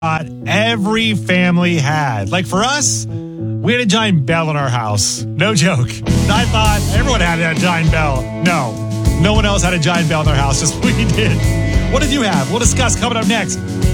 every family had. Like for us, we had a giant bell in our house. No joke. I thought everyone had a giant bell. No one else had a giant bell in their house, just we did. What did you have? We'll discuss coming up next.